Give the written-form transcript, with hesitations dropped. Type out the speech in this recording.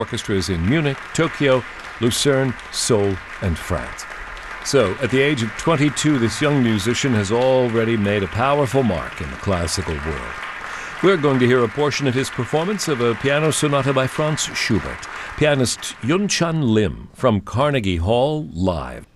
orchestras in Munich, Tokyo, Lucerne, Seoul, and France. So, at the age of 22, this young musician has already made a powerful mark in the classical world. We're going to hear a portion of his performance of a piano sonata by Franz Schubert. Pianist Yun-Chan Lim from Carnegie Hall, live.